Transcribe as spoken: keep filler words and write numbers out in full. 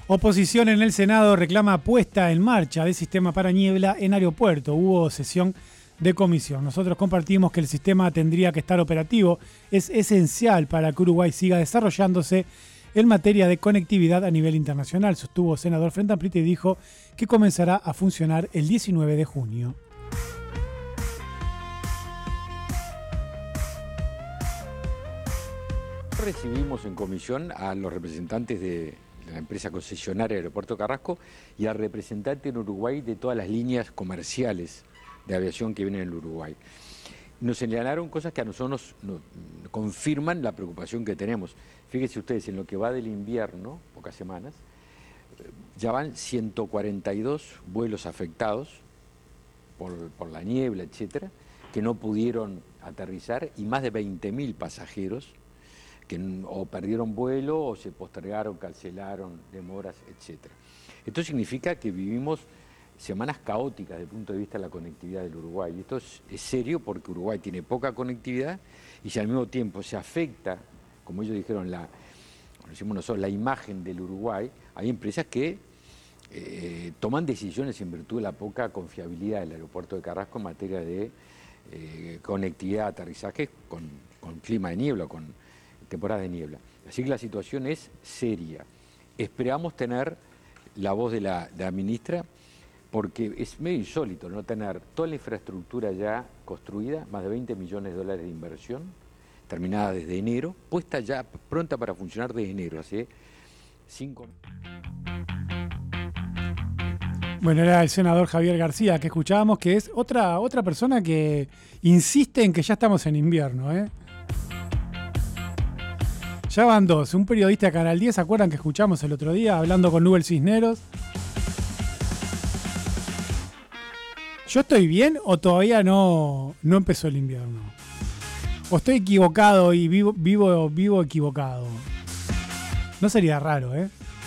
Oposición en el Senado reclama puesta en marcha del sistema para niebla en aeropuerto. Hubo sesión de comisión. Nosotros compartimos que el sistema tendría que estar operativo. Es esencial para que Uruguay siga desarrollándose en materia de conectividad a nivel internacional, sostuvo senador Frente Amplio y dijo que comenzará a funcionar el diecinueve de junio. Recibimos en comisión a los representantes de la empresa concesionaria Aeropuerto Carrasco y al representante en Uruguay de todas las líneas comerciales de aviación que vienen en el Uruguay. Nos señalaron cosas que a nosotros nos, nos confirman la preocupación que tenemos. Fíjense ustedes, en lo que va del invierno, pocas semanas, ya van ciento cuarenta y dos vuelos afectados por, por la niebla, etcétera, que no pudieron aterrizar y más de veinte mil pasajeros que o perdieron vuelo o se postergaron, cancelaron, demoras, etcétera. Esto significa que vivimos semanas caóticas desde el punto de vista de la conectividad del Uruguay. Y esto es, es serio porque Uruguay tiene poca conectividad y si al mismo tiempo se afecta, como ellos dijeron, la, como decimos nosotros, la imagen del Uruguay, hay empresas que eh, toman decisiones en virtud de la poca confiabilidad del aeropuerto de Carrasco en materia de eh, conectividad, aterrizajes con, con clima de niebla, con temporada de niebla. Así que la situación es seria. Esperamos tener la voz de la, de la ministra, porque es medio insólito no tener toda la infraestructura ya construida, más de veinte millones de dólares de inversión, terminada desde enero, puesta ya pronta para funcionar desde enero, hace cinco meses. Bueno, era el senador Javier García que escuchábamos, que es otra, otra persona que insiste en que ya estamos en invierno, ¿eh? Ya van dos. Un periodista de Canal diez, ¿se acuerdan que escuchamos el otro día hablando con Nubel Cisneros? ¿Yo estoy bien o todavía no, no empezó el invierno? ¿O estoy equivocado y vivo, vivo, vivo equivocado? No sería raro, ¿eh?